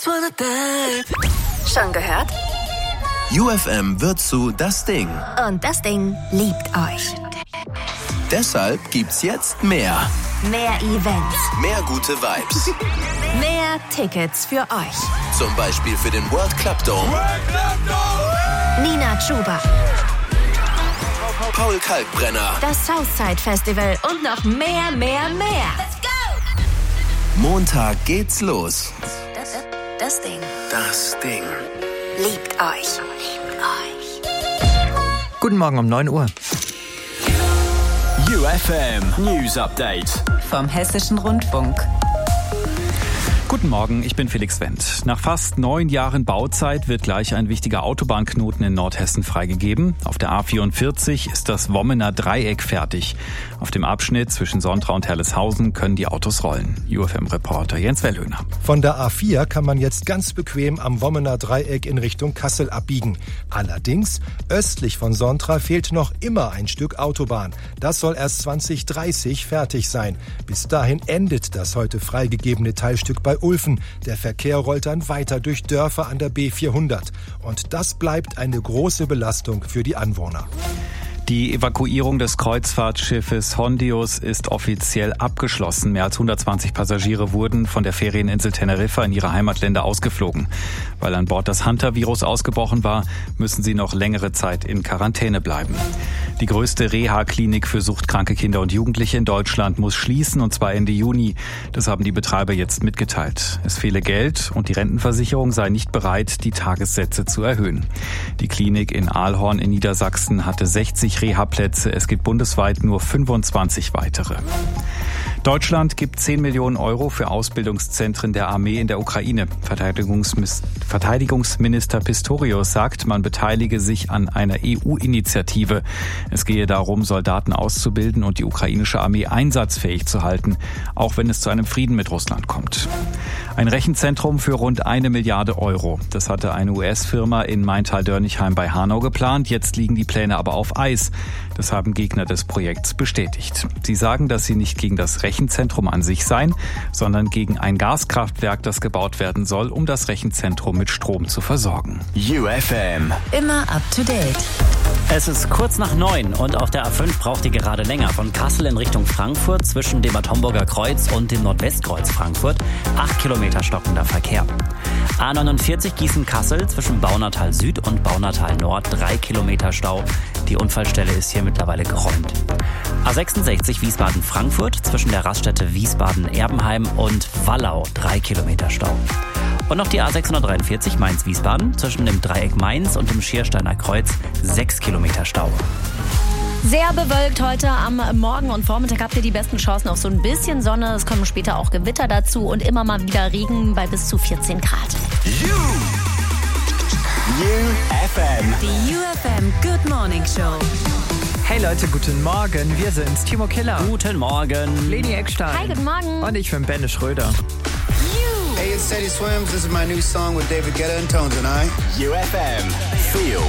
Schon gehört? UFM wird zu Das Ding. Und das Ding liebt euch. Deshalb gibt's jetzt mehr. Mehr Events. Mehr gute Vibes. Mehr Tickets für euch. Zum Beispiel für den World Club Dome. Nina Chuba. Paul Kalkbrenner. Das Southside Festival und noch mehr. Let's go! Montag geht's los. Das Ding Das Ding. liebt euch. Guten Morgen um 9 Uhr. UFM News Update vom Hessischen Rundfunk. Guten Morgen, ich bin Felix Wendt. Nach fast 9 Jahren Bauzeit wird gleich ein wichtiger Autobahnknoten in Nordhessen freigegeben. Auf der A44 ist das Wommener Dreieck fertig. Auf dem Abschnitt zwischen Sontra und Herleshausen können die Autos rollen. UFM-Reporter Jens Wellhöhner. Von der A4 kann man jetzt ganz bequem am Wommener Dreieck in Richtung Kassel abbiegen. Allerdings, östlich von Sontra fehlt noch immer ein Stück Autobahn. Das soll erst 2030 fertig sein. Bis dahin endet das heute freigegebene Teilstück bei Ulfen. Der Verkehr rollt dann weiter durch Dörfer an der B400. Und das bleibt eine große Belastung für die Anwohner. Die Evakuierung des Kreuzfahrtschiffes Hondius ist offiziell abgeschlossen. Mehr als 120 Passagiere wurden von der Ferieninsel Teneriffa in ihre Heimatländer ausgeflogen. Weil an Bord das Hunter-Virus ausgebrochen war, müssen sie noch längere Zeit in Quarantäne bleiben. Die größte Reha-Klinik für suchtkranke Kinder und Jugendliche in Deutschland muss schließen, und zwar Ende Juni. Das haben die Betreiber jetzt mitgeteilt. Es fehle Geld und die Rentenversicherung sei nicht bereit, die Tagessätze zu erhöhen. Die Klinik in Aalhorn in Niedersachsen hatte 60 Reha-Plätze. Es gibt bundesweit nur 25 weitere. Deutschland gibt 10 Millionen Euro für Ausbildungszentren der Armee in der Ukraine. Verteidigungsminister Pistorius sagt, man beteilige sich an einer EU-Initiative. Es gehe darum, Soldaten auszubilden und die ukrainische Armee einsatzfähig zu halten, auch wenn es zu einem Frieden mit Russland kommt. Ein Rechenzentrum für rund 1 Milliarde Euro. Das hatte eine US-Firma in Maintal-Dörnigheim bei Hanau geplant. Jetzt liegen die Pläne aber auf Eis. Das haben Gegner des Projekts bestätigt. Sie sagen, dass sie nicht gegen das Rechenzentrum an sich seien, sondern gegen ein Gaskraftwerk, das gebaut werden soll, um das Rechenzentrum mit Strom zu versorgen. UFM. Immer up to date. Es ist kurz nach 9 und auf der A5 braucht ihr gerade länger. Von Kassel in Richtung Frankfurt zwischen dem Bad Homburger Kreuz und dem Nordwestkreuz Frankfurt. 8 Kilometer stockender Verkehr. A49 Gießen-Kassel zwischen Baunatal Süd und Baunatal Nord. 3 Kilometer Stau. Die Unfallstelle ist hier mittlerweile geräumt. A66 Wiesbaden-Frankfurt zwischen der Raststätte Wiesbaden-Erbenheim und Wallau. 3 Kilometer Stau. Und noch die A643 Mainz-Wiesbaden zwischen dem Dreieck Mainz und dem Schiersteiner Kreuz. 6 Kilometer Stau. Sehr bewölkt heute am Morgen und Vormittag habt ihr die besten Chancen auf so ein bisschen Sonne. Es kommen später auch Gewitter dazu und immer mal wieder Regen bei bis zu 14 Grad. UFM. Die UFM Good Morning Show. Hey Leute, guten Morgen. Wir sind's, Timo Killer, Guten Morgen. Leni Eckstein. Hi, guten Morgen. Und ich bin Benne Schröder. Hey, it's Teddy Swims. This is my new song with David Guetta and Tones and I. UFM. Feel